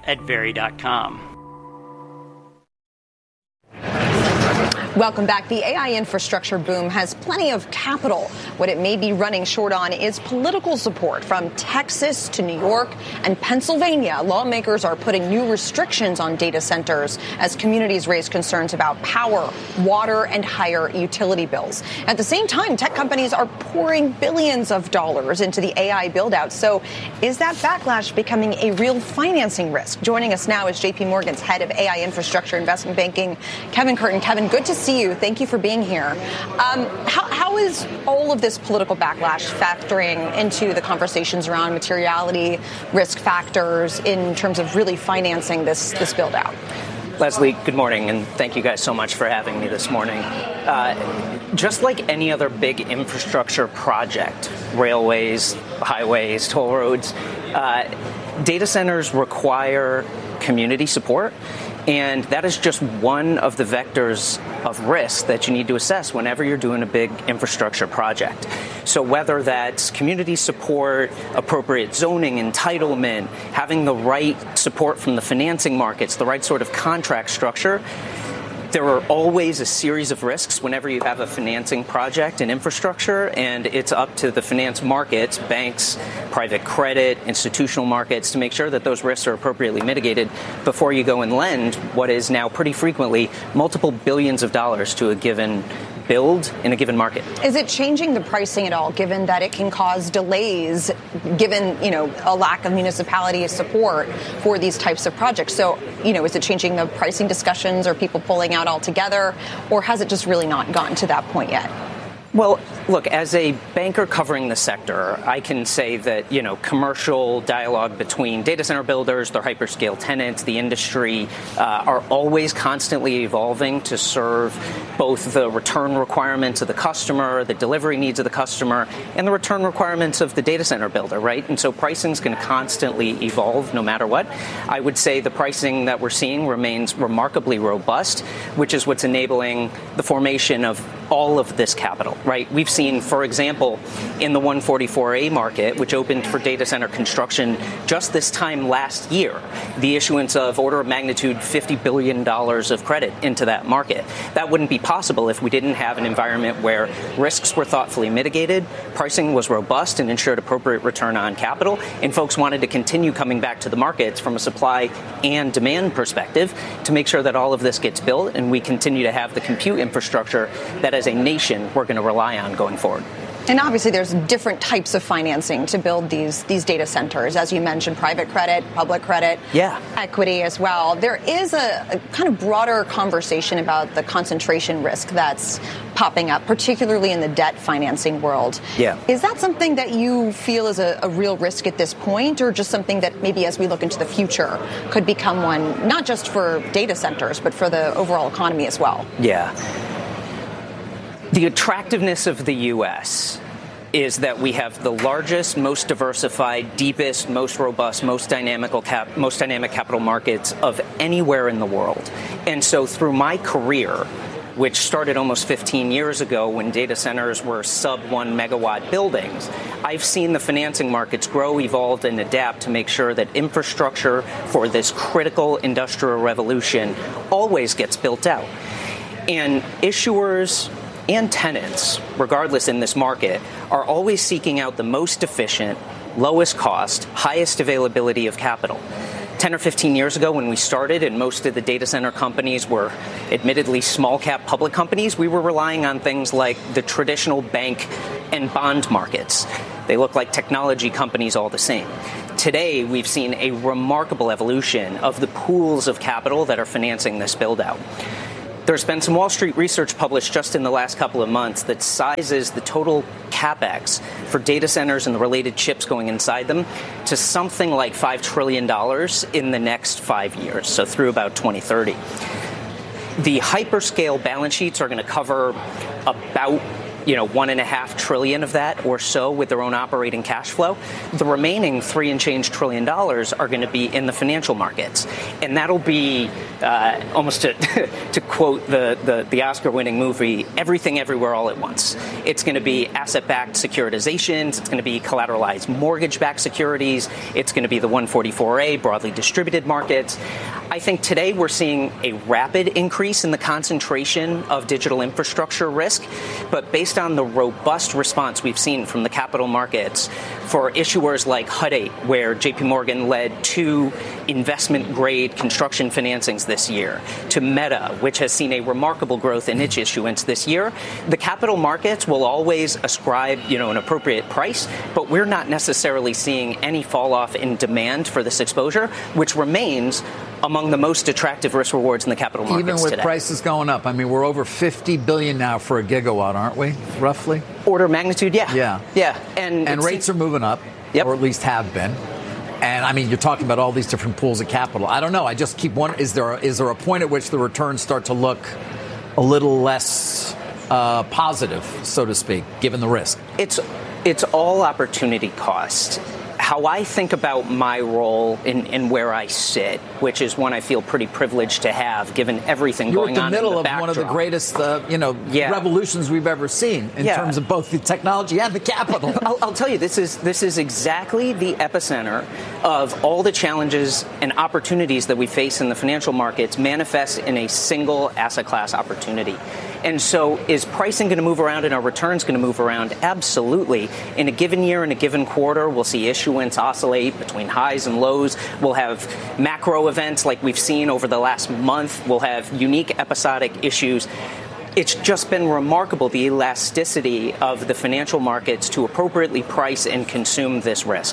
at Very.com. Welcome back. The AI infrastructure boom has plenty of capital. What it may be running short on is political support. From Texas to New York and Pennsylvania, lawmakers are putting new restrictions on data centers as communities raise concerns about power, water, and higher utility bills. At the same time, tech companies are pouring billions of dollars into the AI build-out. So is that backlash becoming a real financing risk? Joining us now is JP Morgan's head of AI infrastructure investment banking, Kevin Curtin. Kevin, good to see you. Thank you for being here. How is all of this political backlash factoring into the conversations around materiality, risk factors in terms of really financing this build out? Leslie, good morning, and thank you guys so much for having me this morning. Just like any other big infrastructure project, railways, highways, toll roads, data centers require community support. And that is just one of the vectors of risk that you need to assess whenever you're doing a big infrastructure project. So whether that's community support, appropriate zoning, entitlement, having the right support from the financing markets, the right sort of contract structure, there are always a series of risks whenever you have a financing project in infrastructure, and it's up to the finance markets, banks, private credit, institutional markets, to make sure that those risks are appropriately mitigated before you go and lend what is now pretty frequently multiple billions of dollars to a given build in a given market. Is it changing the pricing at all, given that it can cause delays, given, a lack of municipality support for these types of projects? So, is it changing the pricing discussions? Or people pulling out altogether? Or has it just really not gotten to that point yet? Well, look, as a banker covering the sector, I can say that, commercial dialogue between data center builders, their hyperscale tenants, the industry are always constantly evolving to serve both the return requirements of the customer, the delivery needs of the customer, and the return requirements of the data center builder, right? And so pricing is going to constantly evolve no matter what. I would say the pricing that we're seeing remains remarkably robust, which is what's enabling the formation of all of this capital, right? We've seen, for example, in the 144A market, which opened for data center construction just this time last year, the issuance of order of magnitude $50 billion of credit into that market. That wouldn't be possible if we didn't have an environment where risks were thoughtfully mitigated, pricing was robust and ensured appropriate return on capital, and folks wanted to continue coming back to the markets from a supply and demand perspective to make sure that all of this gets built and we continue to have the compute infrastructure that as a nation we're going to rely on going forward. And obviously there's different types of financing to build these data centers. As you mentioned, private credit, public credit, equity as well. There is a kind of broader conversation about the concentration risk that's popping up, particularly in the debt financing world. Is that something that you feel is a real risk at this point, or just something that maybe as we look into the future could become one, not just for data centers, but for the overall economy as well? The attractiveness of the U.S. is that we have the largest, most diversified, deepest, most robust, most dynamic capital markets of anywhere in the world. And so through my career, which started almost 15 years ago when data centers were sub-1 megawatt buildings, I've seen the financing markets grow, evolve, and adapt to make sure that infrastructure for this critical industrial revolution always gets built out. And issuers and tenants, regardless in this market, are always seeking out the most efficient, lowest cost, highest availability of capital. 10 or 15 years ago when we started and most of the data center companies were admittedly small cap public companies, we were relying on things like the traditional bank and bond markets. They look like technology companies all the same. Today, we've seen a remarkable evolution of the pools of capital that are financing this build out. There's been some Wall Street research published just in the last couple of months that sizes the total capex for data centers and the related chips going inside them to something like $5 trillion in the next 5 years, so through about 2030. The hyperscale balance sheets are going to cover about $1.5 trillion of that or so with their own operating cash flow. The remaining $3 and change trillion are going to be in the financial markets. And that'll be almost to quote the Oscar-winning movie, Everything Everywhere All at Once. It's going to be asset-backed securitizations. It's going to be collateralized mortgage-backed securities. It's going to be the 144A, broadly distributed markets. I think today we're seeing a rapid increase in the concentration of digital infrastructure risk, but based on the robust response we've seen from the capital markets for issuers like Hut 8, where JP Morgan led 2 investment-grade construction financings this year, to Meta, which has seen a remarkable growth in its issuance this year, the capital markets will always ascribe, an appropriate price, but we're not necessarily seeing any fall-off in demand for this exposure, which remains among the most attractive risk rewards in the capital markets today. Even with today. Prices going up. I mean, we're over $50 billion now for a gigawatt, aren't we, roughly? Order of magnitude, yeah. Yeah. And rates are moving up, yep. Or at least have been. And, I mean, you're talking about all these different pools of capital. I don't know. I just keep wondering, is there a point at which the returns start to look a little less positive, so to speak, given the risk? It's all opportunity cost. How I think about my role and where I sit, which is one I feel pretty privileged to have, given everything going on in the backdrop. You're in the middle of one of the greatest, revolutions we've ever seen in terms of both the technology and the capital. I'll tell you, this is exactly the epicenter of all the challenges and opportunities that we face in the financial markets manifest in a single asset class opportunity. And so is pricing going to move around and are returns going to move around? Absolutely. In a given year, in a given quarter, we'll see issuance oscillate between highs and lows. We'll have macro events like we've seen over the last month. We'll have unique episodic issues. It's just been remarkable, the elasticity of the financial markets to appropriately price and consume this risk.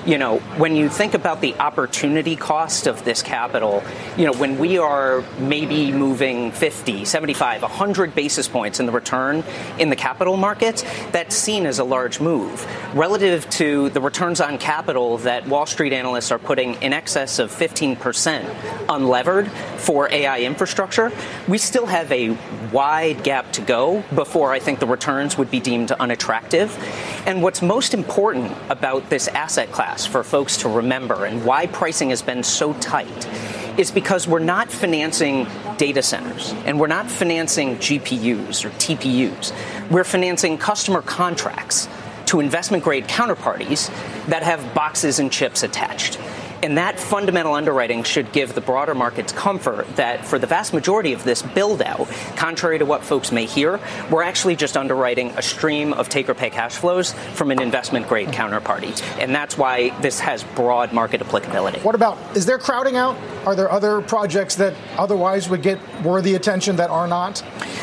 When you think about the opportunity cost of this capital, when we are maybe moving 50, 75, 100 basis points in the return in the capital markets, that's seen as a large move. Relative to the returns on capital that Wall Street analysts are putting in excess of 15% unlevered for AI infrastructure, we still have a wide gap to go before I think the returns would be deemed unattractive. And what's most important about this asset class for folks to remember and why pricing has been so tight is because we're not financing data centers and we're not financing GPUs or TPUs. We're financing customer contracts to investment-grade counterparties that have boxes and chips attached. And that fundamental underwriting should give the broader markets comfort that for the vast majority of this build-out, contrary to what folks may hear, we're actually just underwriting a stream of take-or-pay cash flows from an investment-grade counterparty. And that's why this has broad market applicability. What about, is there crowding out? Are there other projects that otherwise would get worthy attention that are not?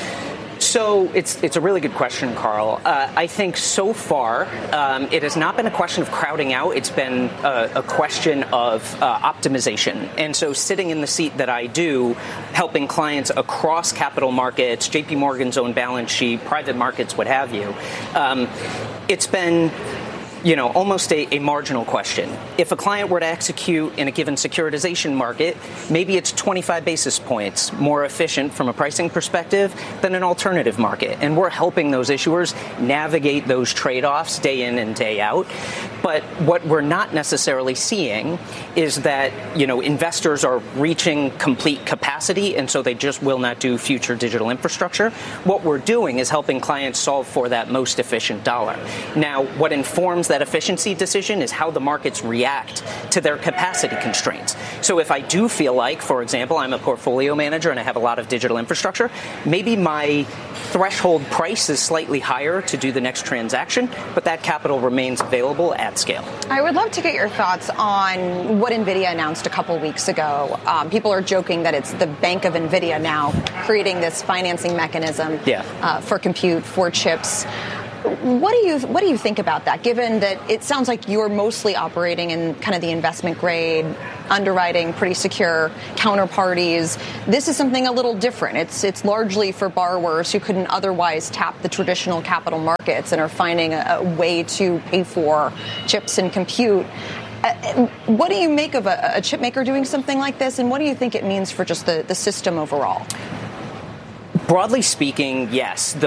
So it's a really good question, Carl. I think so far it has not been a question of crowding out. It's been a question of optimization. And so sitting in the seat that I do, helping clients across capital markets, JP Morgan's own balance sheet, private markets, what have you, it's been almost a marginal question. If a client were to execute in a given securitization market, maybe it's 25 basis points more efficient from a pricing perspective than an alternative market. And we're helping those issuers navigate those trade-offs day in and day out. But what we're not necessarily seeing is that, investors are reaching complete capacity, and so they just will not do future digital infrastructure. What we're doing is helping clients solve for that most efficient dollar. Now, what informs that efficiency decision is how the markets react to their capacity constraints. So if I do feel like, for example, I'm a portfolio manager and I have a lot of digital infrastructure, maybe my threshold price is slightly higher to do the next transaction, but that capital remains available at scale. I would love to get your thoughts on what NVIDIA announced a couple weeks ago. People are joking that it's the Bank of NVIDIA now creating this financing mechanism for compute, for chips. What do you think about that, given that it sounds like you're mostly operating in kind of the investment grade, underwriting, pretty secure counterparties? This is something a little different. It's largely for borrowers who couldn't otherwise tap the traditional capital markets and are finding a way to pay for chips and compute. What do you make of a chip maker doing something like this, and what do you think it means for just the system overall? Broadly speaking, yes.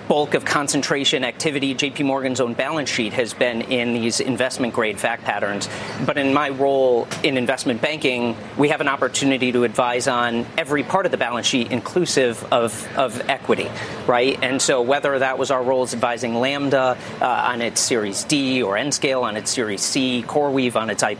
bulk of concentration activity, JP Morgan's own balance sheet has been in these investment grade fact patterns. But in my role in investment banking, we have an opportunity to advise on every part of the balance sheet, inclusive of equity, right? And so whether that was our roles advising Lambda on its Series D or Nscale on its Series C, CoreWeave on its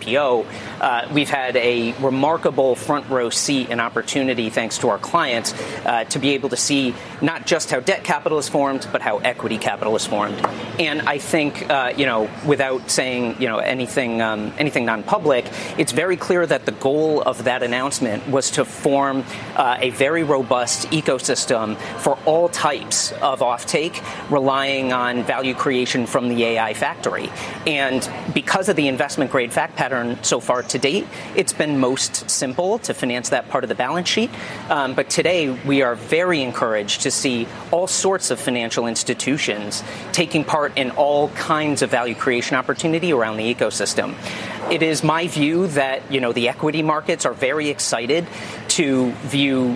IPO, we've had a remarkable front row seat and opportunity, thanks to our clients, to be able to see not just how debt capital is formed, but how equity capital is formed. And I think, without saying, anything non-public, it's very clear that the goal of that announcement was to form a very robust ecosystem for all types of offtake, relying on value creation from the AI factory. And because of the investment grade fact pattern so far to date, it's been most simple to finance that part of the balance sheet. But today we are very encouraged to see all sorts of financial institutions taking part in all kinds of value creation opportunity around the ecosystem. It is my view that, the equity markets are very excited to view,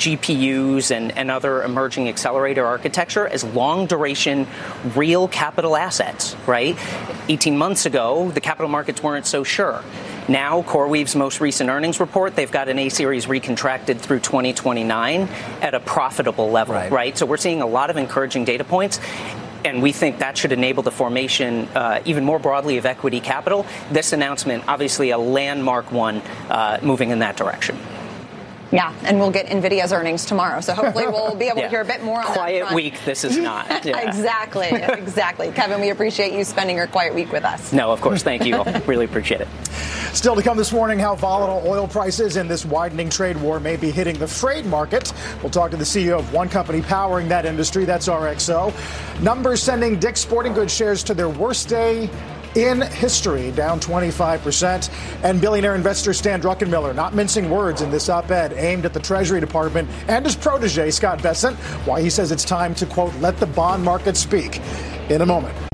GPUs and other emerging accelerator architecture as long duration, real capital assets, right? 18 months ago, the capital markets weren't so sure. Now, CoreWeave's most recent earnings report, they've got an A-series recontracted through 2029 at a profitable level, right? So we're seeing a lot of encouraging data points. And we think that should enable the formation even more broadly of equity capital. This announcement, obviously a landmark one, moving in that direction. Yeah, and we'll get NVIDIA's earnings tomorrow, so hopefully we'll be able to hear a bit more on that front. Quiet week, this is not. Yeah. Exactly. Kevin, we appreciate you spending your quiet week with us. No, of course. Thank you. Really appreciate it. Still to come this morning, how volatile oil prices in this widening trade war may be hitting the freight market. We'll talk to the CEO of one company powering that industry, that's RXO. Numbers sending Dick's Sporting Goods shares to their worst day in history, down 25%. And billionaire investor Stan Druckenmiller not mincing words in this op-ed aimed at the Treasury Department and his protege, Scott Bessent, why he says it's time to, quote, let the bond market speak. In a moment.